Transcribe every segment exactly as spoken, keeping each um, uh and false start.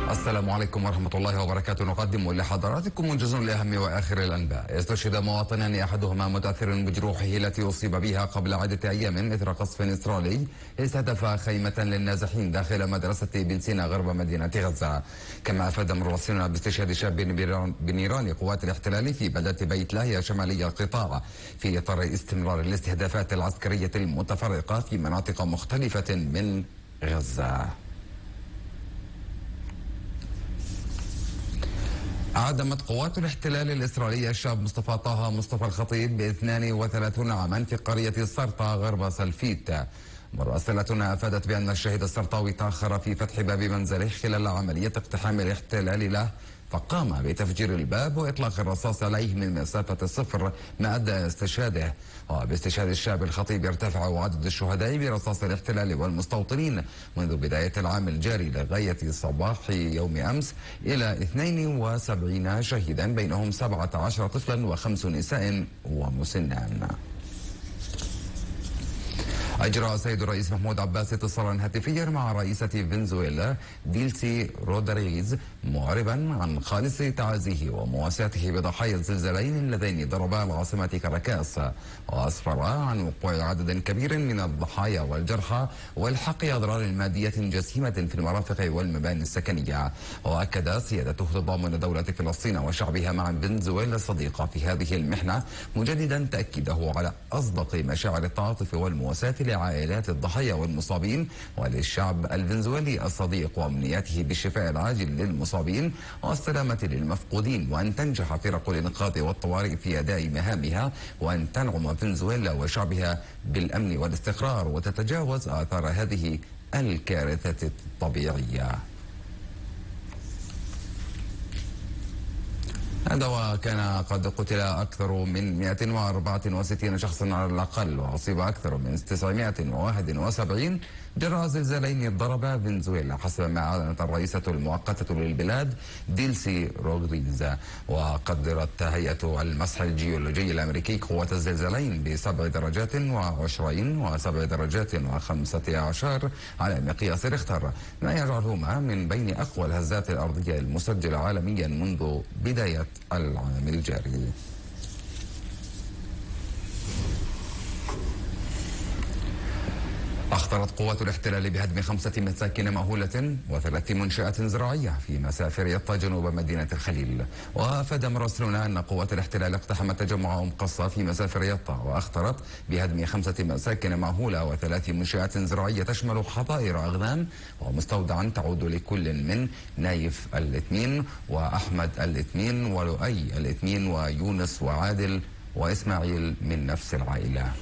السلام عليكم ورحمة الله وبركاته. نقدم لحضراتكم موجز لأهم وآخر الأنباء. استشهد مواطنان أحدهما متأثر بجروحه التي أصيب بها قبل عدة أيام إثر قصف إسرائيلي استهدف خيمة للنازحين داخل مدرسة بن سينا غرب مدينة غزة. كما أفاد مراسلنا باستشهاد شاب بنيران قوات الاحتلال في بلدة بيت لاهيا شمالي القطاع في إطار استمرار الاستهدافات العسكرية المتفرقة في مناطق مختلفة من غزة. أعدمت قوات الاحتلال الإسرائيلية الشاب مصطفى طه مصطفى الخطيب ب اثنين وثلاثين عاما في قرية السرطة غرب سلفيت. مراسلتنا أفادت بأن الشهيد السرطاوي تأخر في فتح باب منزله خلال عملية اقتحام الاحتلال له، فقام بتفجير الباب وإطلاق الرصاص عليه من مسافة الصفر ما أدى استشهاده. وباستشهاد الشاب الخطيب يرتفع عدد الشهداء برصاص الاحتلال والمستوطنين منذ بداية العام الجاري لغاية صباح يوم أمس إلى اثنين وسبعين شهيدا، بينهم سبعة عشر طفلا وخمس نساء ومسنان. أجرى السيد الرئيس محمود عباس اتصالا هاتفيا مع رئيسة فنزويلا ديلسي رودريغيز معربا عن خالص تعازيه ومواساته بضحايا الزلزالين اللذين ضربا العاصمة كاراكاس، وأسفر عن وقوع عدد كبير من الضحايا والجرحى والحق أضرار مادية جسيمة في المرافق والمباني السكنية. وأكد سيادته تضامن دولة فلسطين وشعبها مع فنزويلا الصديقة في هذه المحنة، مجددا تأكيده على أصدق مشاعر التعاطف والمواساة لعائلات الضحايا والمصابين وللشعب الفنزويلي الصديق، وأمنياته بالشفاء العاجل للمصابين والسلامة للمفقودين، وأن تنجح فرق الإنقاذ والطوارئ في أداء مهامها، وأن تنعم فنزويلا وشعبها بالأمن والاستقرار وتتجاوز آثار هذه الكارثة الطبيعية. هذا وكان قد قتل أكثر من مئة وأربعة وستين شخصا على الأقل، وأصيب أكثر من تسعمئة وواحد وسبعين جراء زلزالين ضربا فنزويلا، حسب ما أعلنت الرئيسة المؤقتة للبلاد ديلسي رودريغيز. وقدرت هيئة المسح الجيولوجي الأمريكي قوة الزلزالين بسبع درجات وعشرين وسبع درجات وخمسة عشر على مقياس ريختر، ما يجعلهما من بين أقوى الهزات الأرضية المسجلة عالميا منذ بداية العام الجاري. أخطرت قوات الاحتلال بهدم خمسة مساكن مأهولة وثلاث منشآت زراعية في مسافر يطا جنوب مدينة الخليل. وأفاد مراسلنا أن قوات الاحتلال اقتحمت تجمع أم قصة في مسافر يطا، وأخطرت بهدم خمسة مساكن مأهولة وثلاث منشآت زراعية تشمل حظائر أغنام ومستودعا تعود لكل من نايف الاثنين وأحمد الاثنين ولؤي الاثنين ويونس وعادل وإسماعيل من نفس العائلة.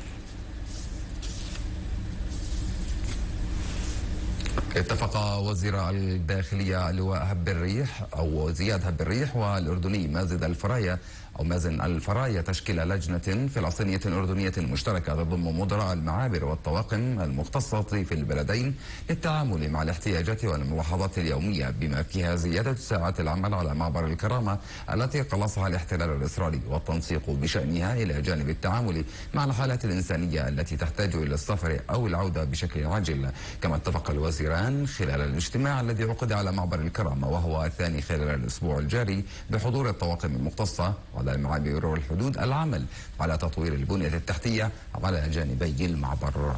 اتفق وزير الداخلية اللواء هب الريح أو زياد هب الريح والأردني مازن الفراية أو مازن الفراية تشكيل لجنة فلسطينية أردنية مشتركة تضم مدراء المعابر والطواقم المختصة في البلدين للتعامل مع الاحتياجات والملاحظات اليومية، بما فيها زيادة ساعات العمل على معبر الكرامة التي قلصها الاحتلال الإسرائيلي، والتنسيق بشأنها إلى جانب التعامل مع الحالات الإنسانية التي تحتاج إلى السفر أو العودة بشكل عاجل. كما اتفق الوزيران خلال الاجتماع الذي عقد على معبر الكرامة وهو الثاني خلال الأسبوع الجاري بحضور الطواقم المختصة على المعابر والحدود العمل على تطوير البنية التحتية على جانبي المعبر.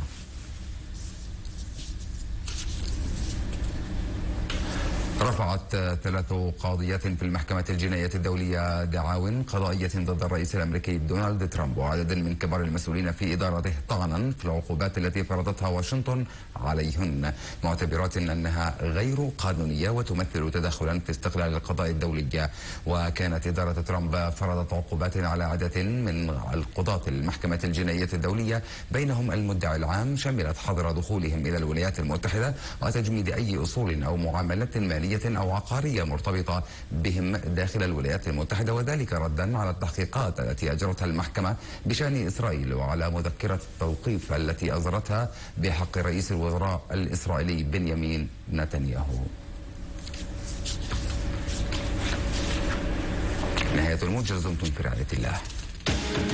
رفعت ثلاث قاضيات في المحكمة الجنائية الدولية دعاوى قضائية ضد الرئيس الأمريكي دونالد ترامب وعدد من كبار المسؤولين في إدارته طعنا في العقوبات التي فرضتها واشنطن عليهن، معتبرات أنها غير قانونية وتمثل تدخلا في استقلال القضاء الدولي. وكانت إدارة ترامب فرضت عقوبات على عدد من القضاة المحكمة الجنائية الدولية، بينهم المدعي العام، شملت حظر دخولهم إلى الولايات المتحدة وتجميد أي أصول أو معاملات مالية أو عقارية مرتبطة بهم داخل الولايات المتحدة، وذلك ردا على التحقيقات التي أجرتها المحكمة بشأن إسرائيل وعلى مذكرة التوقيف التي أصدرتها بحق رئيس الوزراء الإسرائيلي بنيامين نتنياهو. نهاية الموجز، دمتم في رعاية الله.